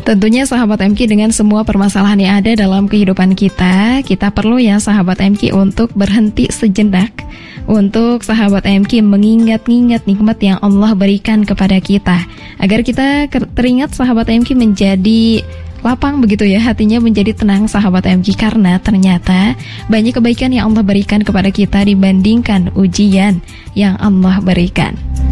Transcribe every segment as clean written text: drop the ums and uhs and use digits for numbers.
Tentunya sahabat MQ, dengan semua permasalahan yang ada dalam kehidupan kita perlu ya sahabat MQ untuk berhenti sejenak, untuk sahabat MQ mengingat-ingat nikmat yang Allah berikan kepada kita, agar kita teringat sahabat MQ menjadi lapang begitu ya, hatinya menjadi tenang sahabat MQ, karena ternyata banyak kebaikan yang Allah berikan kepada kita dibandingkan ujian yang Allah berikan.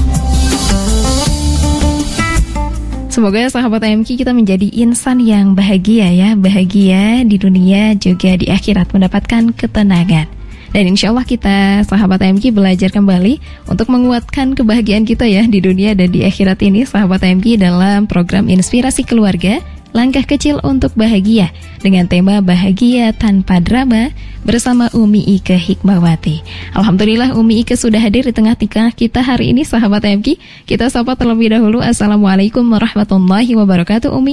Semoga sahabat MQ kita menjadi insan yang bahagia ya, bahagia di dunia juga di akhirat, mendapatkan ketenangan. Dan insya Allah kita sahabat MQ belajar kembali untuk menguatkan kebahagiaan kita ya di dunia dan di akhirat ini sahabat MQ, dalam program Inspirasi Keluarga, Langkah Kecil untuk Bahagia, dengan tema Bahagia Tanpa Drama bersama Umi Ike Hikmawati. Alhamdulillah Umi Ike sudah hadir di tengah-tengah kita hari ini sahabat MQ. Kita sapa terlebih dahulu. Assalamualaikum warahmatullahi wabarakatuh Umi.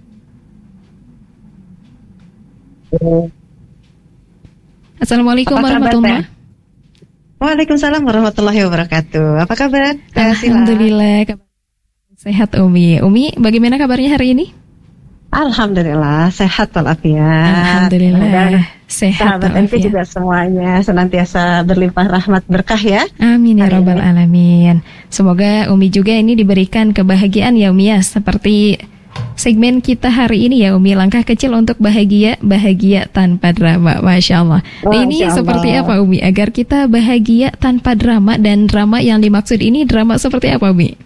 Assalamualaikum warahmatullahi wabarakatuh. Waalaikumsalam warahmatullahi wabarakatuh. Apa kabar? Alhamdulillah sehat Umi. Umi, bagaimana kabarnya hari ini? Alhamdulillah sehat walafiat. Alhamdulillah sehat sahabat MQ juga semuanya senantiasa berlimpah rahmat berkah ya. Amin ya rabbal alamin. Semoga Umi juga ini diberikan kebahagiaan ya Umi ya, seperti segmen kita hari ini ya Umi, Langkah Kecil untuk Bahagia, Bahagia Tanpa Drama. Masya Allah. Ini seperti apa Umi agar kita bahagia tanpa drama, dan drama yang dimaksud ini drama seperti apa Umi?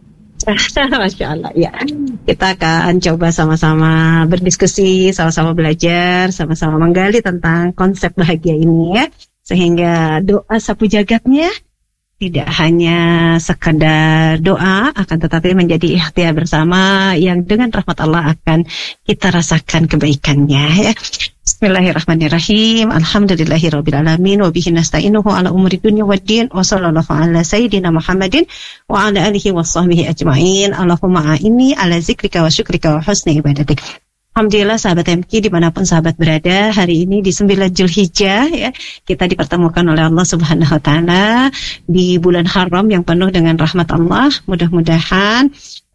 Masya Allah ya. Kita akan coba sama-sama berdiskusi, sama-sama belajar, sama-sama menggali tentang konsep bahagia ini ya, sehingga doa sapu jagatnya tidak hanya sekadar doa, akan tetapi menjadi ikhtiar bersama yang dengan rahmat Allah akan kita rasakan kebaikannya ya. Bismillahirrahmanirrahim. Alhamdulillahirabbil alamin wa bihi nasta'inuhu ala umuri dunya waddin wa sallallahu ala sayyidina Muhammadin wa ala alihi washabbihi ajmain. Allahumma a'inni ala zikrika wa syukrika wa husni ibadatik. Alhamdulillah sahabat MQ dimanapun sahabat berada, hari ini di 9 Zulhijjah ya, kita dipertemukan oleh Allah Subhanahu wa taala di bulan haram yang penuh dengan rahmat Allah. Mudah-mudahan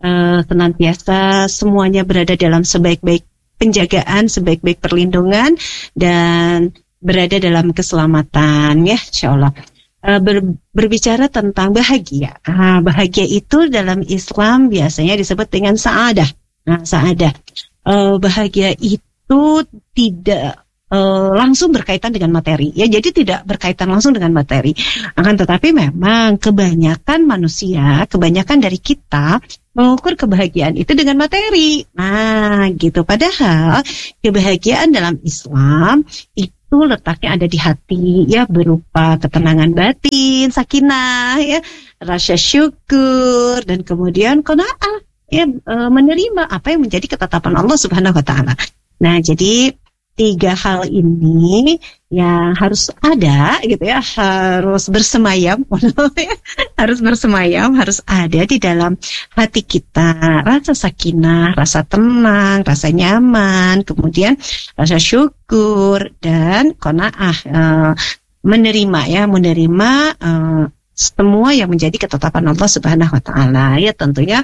senantiasa semuanya berada dalam sebaik-baik penjagaan, sebaik-baik perlindungan, dan berada dalam keselamatan ya insyaallah. Berbicara tentang bahagia, bahagia itu dalam Islam biasanya disebut dengan sa'adah. Nah, sa'adah, bahagia itu tidak langsung berkaitan dengan materi ya, jadi tidak berkaitan langsung dengan materi. Akan tetapi memang kebanyakan manusia, kebanyakan dari kita mengukur kebahagiaan itu dengan materi. Nah gitu, padahal kebahagiaan dalam Islam itu letaknya ada di hati ya, berupa ketenangan batin, sakinah ya, rasa syukur, dan kemudian qanaah ya, menerima apa yang menjadi ketetapan Allah Subhanahu wa taala. Nah, jadi 3 hal ini yang harus ada gitu ya, harus bersemayam, harus bersemayam, harus ada di dalam hati kita. Rasa sakinah, rasa tenang, rasa nyaman, kemudian rasa syukur dan qanaah, menerima ya, menerima semua yang menjadi ketetapan Allah Subhanahu wa taala ya, tentunya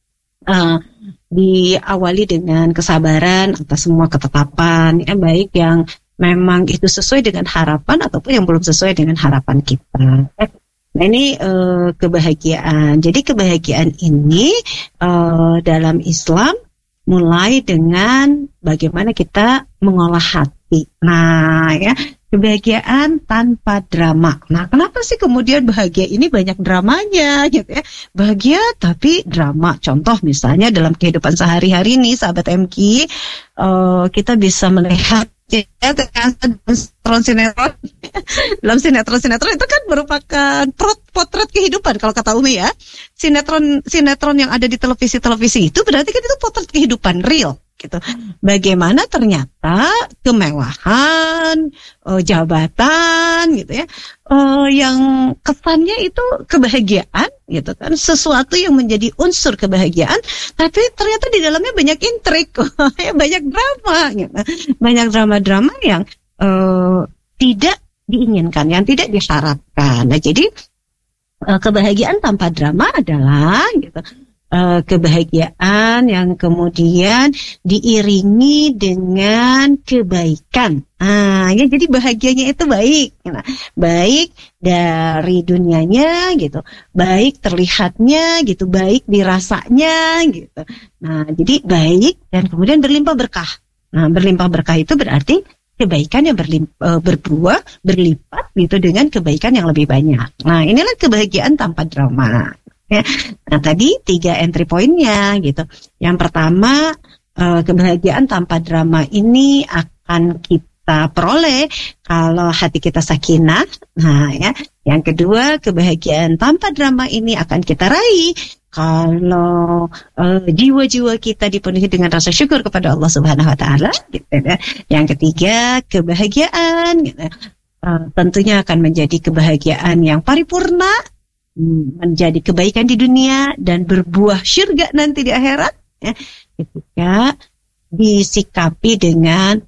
diawali dengan kesabaran atas semua ketetapan ya, baik yang memang itu sesuai dengan harapan ataupun yang belum sesuai dengan harapan kita. Nah ini kebahagiaan. Jadi kebahagiaan ini dalam Islam mulai dengan bagaimana kita mengolah hati. Nah ya, kebahagiaan tanpa drama. Nah, kenapa sih kemudian bahagia ini banyak dramanya gitu ya? Bahagia tapi drama. Contoh misalnya dalam kehidupan sehari-hari ini, sahabat MQ, kita bisa melihat ya, sinetron. Dalam sinetron itu kan merupakan potret kehidupan kalau kata Umi ya. Sinetron yang ada di televisi itu berarti kan itu potret kehidupan real gitu. Bagaimana ternyata kemewahan, jabatan gitu ya, yang kesannya itu kebahagiaan gitu kan, sesuatu yang menjadi unsur kebahagiaan, tapi ternyata di dalamnya banyak intrik, banyak drama gitu. Banyak drama-drama yang tidak diinginkan, yang tidak diharapkan. Nah, jadi kebahagiaan tanpa drama adalah gitu, kebahagiaan yang kemudian diiringi dengan kebaikan. Ya, jadi bahagianya itu baik. Nah, baik dari dunianya gitu, baik terlihatnya gitu, baik dirasanya gitu. Nah, jadi baik dan kemudian berlimpah berkah. Nah, berlimpah berkah itu berarti kebaikan yang berbuah, berlipat gitu dengan kebaikan yang lebih banyak. Nah, inilah kebahagiaan tanpa drama. Ya. Nah, tadi 3 entry point-nya gitu. Yang pertama, kebahagiaan tanpa drama ini akan kita peroleh kalau hati kita sakinah. Nah, ya. Yang kedua, kebahagiaan tanpa drama ini akan kita raih kalau jiwa-jiwa kita dipenuhi dengan rasa syukur kepada Allah Subhanahu wa taala gitu ya. Yang ketiga, kebahagiaan gitu. Tentunya akan menjadi kebahagiaan yang paripurna, menjadi kebaikan di dunia dan berbuah syurga nanti di akhirat ya, ketika disikapi dengan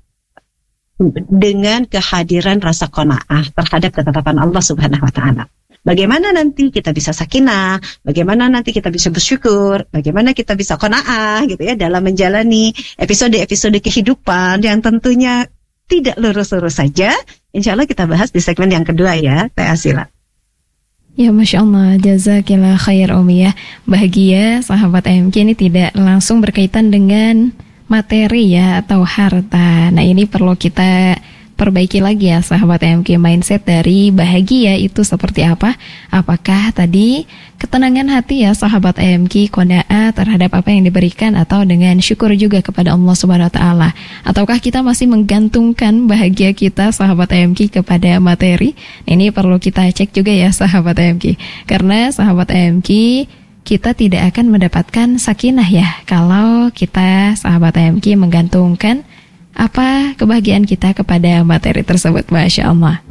kehadiran rasa qanaah terhadap ketetapan Allah Subhanahu wa taala. Bagaimana nanti kita bisa sakinah, bagaimana nanti kita bisa bersyukur, bagaimana kita bisa qanaah gitu ya dalam menjalani episode-episode kehidupan yang tentunya tidak lurus-lurus saja. Insya Allah kita bahas di segmen yang kedua ya, Teh Asila. Ya, Masya Allah, jazakillah khair Umi ya. Bahagia sahabat AMK ini tidak langsung berkaitan dengan materi ya atau harta. Nah, ini perlu kita perbaiki lagi ya sahabat AMK, mindset dari bahagia itu seperti apa? Apakah tadi ketenangan hati ya sahabat AMK, qanaah terhadap apa yang diberikan, atau dengan syukur juga kepada Allah Subhanahu wa taala? Ataukah kita masih menggantungkan bahagia kita sahabat AMK kepada materi? Ini perlu kita cek juga ya sahabat AMK. Karena sahabat AMK, kita tidak akan mendapatkan sakinah ya kalau kita sahabat AMK menggantungkan apa kebahagiaan kita kepada materi tersebut. Masya Allah.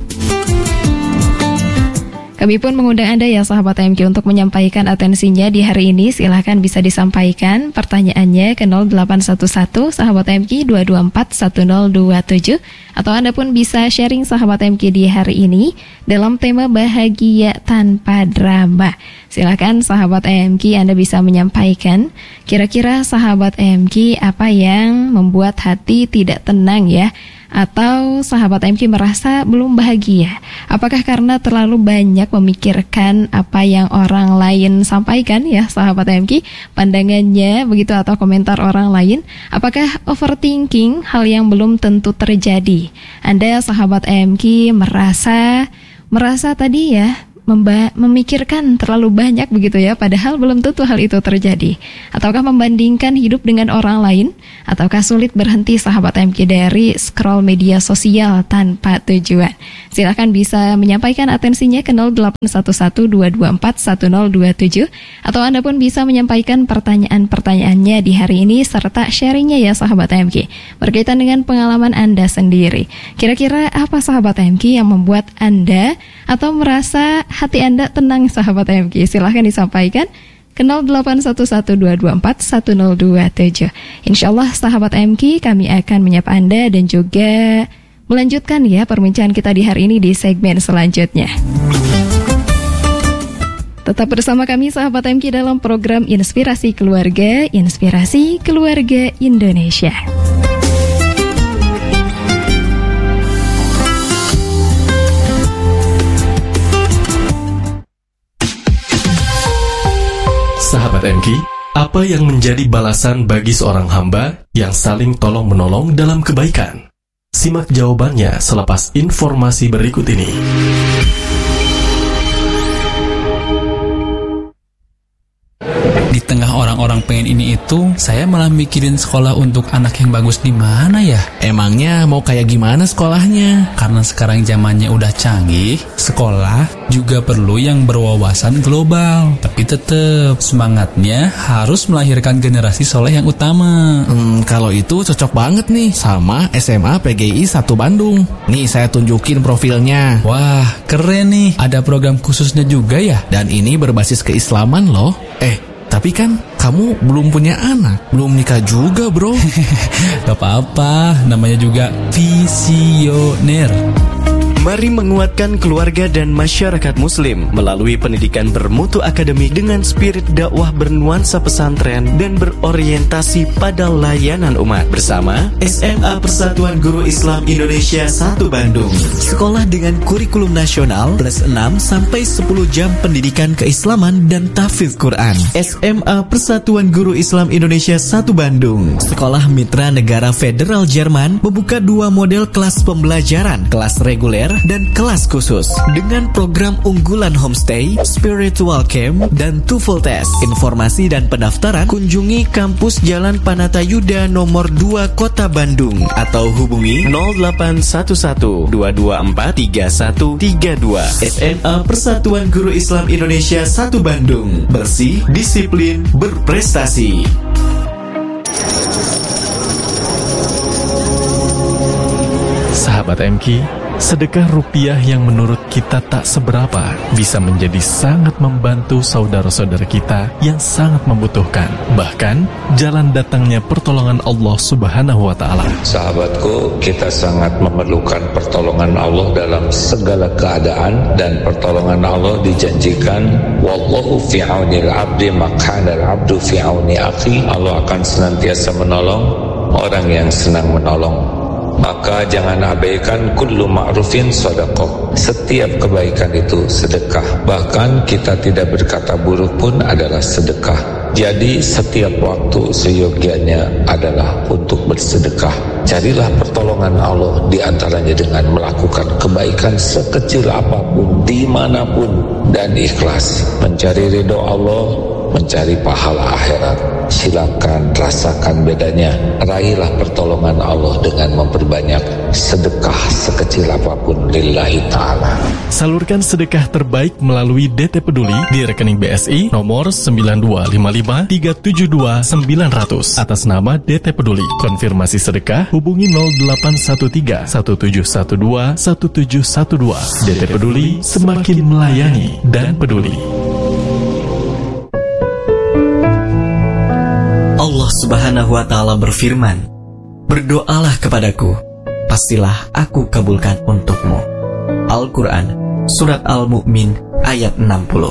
Kami pun mengundang Anda ya sahabat AMK untuk menyampaikan atensinya di hari ini. Silahkan bisa disampaikan pertanyaannya ke 0811 sahabat AMK 224 1027. Atau Anda pun bisa sharing sahabat AMK di hari ini dalam tema bahagia tanpa drama. Silahkan sahabat AMK, Anda bisa menyampaikan kira-kira sahabat AMK apa yang membuat hati tidak tenang ya, atau sahabat AMK merasa belum bahagia. Apakah karena terlalu banyak memikirkan apa yang orang lain sampaikan ya sahabat AMK, pandangannya begitu, atau komentar orang lain? Apakah overthinking hal yang belum tentu terjadi? Anda sahabat AMK merasa tadi ya memikirkan terlalu banyak begitu ya, padahal belum tentu hal itu terjadi. Ataukah membandingkan hidup dengan orang lain? Ataukah sulit berhenti sahabat AMK dari scroll media sosial tanpa tujuan? Silahkan bisa menyampaikan atensinya ke 0811-224-1027. Atau Anda pun bisa menyampaikan pertanyaan-pertanyaannya di hari ini serta sharingnya ya sahabat AMK berkaitan dengan pengalaman Anda sendiri. Kira-kira apa sahabat AMK yang membuat Anda atau merasa hati Anda tenang sahabat AMK? Silahkan disampaikan ke 0811-224-1027. Insyaallah sahabat AMK, kami akan menyapa Anda dan juga melanjutkan ya perbincangan kita di hari ini di segmen selanjutnya. Tetap bersama kami sahabat AMK dalam program Inspirasi Keluarga Indonesia. Sahabat MK, apa yang menjadi balasan bagi seorang hamba yang saling tolong-menolong dalam kebaikan? Simak jawabannya selepas informasi berikut ini. Di tengah orang-orang pengen ini itu, saya malah mikirin sekolah untuk anak yang bagus di mana ya? Emangnya mau kayak gimana sekolahnya? Karena sekarang zamannya udah canggih, sekolah juga perlu yang berwawasan global. Tapi tetap semangatnya harus melahirkan generasi soleh yang utama. Kalau itu cocok banget nih sama SMA PGI 1 Bandung. Nih saya tunjukin profilnya. Wah, keren nih. Ada program khususnya juga ya? Dan ini berbasis keislaman loh. Tapi kan kamu belum punya anak, belum nikah juga bro. Gak apa-apa, namanya juga visioner. Mari menguatkan keluarga dan masyarakat muslim melalui pendidikan bermutu akademik dengan spirit dakwah bernuansa pesantren dan berorientasi pada layanan umat bersama SMA Persatuan Guru Islam Indonesia 1 Bandung. Sekolah dengan kurikulum nasional plus 6 sampai 10 jam pendidikan keislaman dan tahfidz Quran. SMA Persatuan Guru Islam Indonesia 1 Bandung. Sekolah Mitra Negara Federal Jerman membuka 2 model kelas pembelajaran, kelas reguler dan kelas khusus dengan program unggulan homestay, spiritual camp, dan TOEFL test. Informasi dan pendaftaran kunjungi kampus Jalan Panatayuda nomor 2 Kota Bandung atau hubungi 0811 224 3132. SMA Persatuan Guru Islam Indonesia 1 Bandung. Bersih, disiplin, berprestasi. Sahabat MQ, sedekah rupiah yang menurut kita tak seberapa bisa menjadi sangat membantu saudara-saudara kita yang sangat membutuhkan. Bahkan, jalan datangnya pertolongan Allah Subhanahu wa Ta'ala. Sahabatku, kita sangat memerlukan pertolongan Allah dalam segala keadaan, dan pertolongan Allah dijanjikan, wallahu fi aunil abdi maq'anal abdu fi auni akhi. Allah akan senantiasa menolong orang yang senang menolong. Maka jangan abaikan kullu ma'rufin sedekah. Setiap kebaikan itu sedekah. Bahkan kita tidak berkata buruk pun adalah sedekah. Jadi setiap waktu seyogianya adalah untuk bersedekah. Carilah pertolongan Allah di antaranya dengan melakukan kebaikan sekecil apapun, dimanapun, dan ikhlas. Mencari ridho Allah, mencari pahala akhirat. Silakan rasakan bedanya. Raihlah pertolongan Allah dengan memperbanyak sedekah sekecil apapun lillahi ta'ala. Salurkan sedekah terbaik melalui DT Peduli di rekening BSI nomor 9255372900 atas nama DT Peduli. Konfirmasi sedekah hubungi 0813 1712 1712. DT Peduli, semakin melayani dan peduli. Allah Subhanahu wa Ta'ala berfirman, berdoalah kepadaku, pastilah aku kabulkan untukmu. Al-Quran, Surat Al-Mu'min, ayat 60.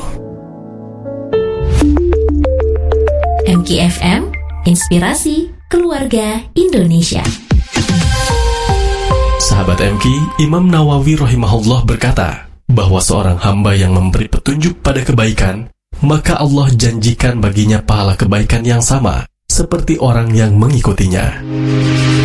MKFM, Inspirasi Keluarga Indonesia. Sahabat MQ, Imam Nawawi rahimahullah berkata bahwa seorang hamba yang memberi petunjuk pada kebaikan, maka Allah janjikan baginya pahala kebaikan yang sama seperti orang yang mengikutinya.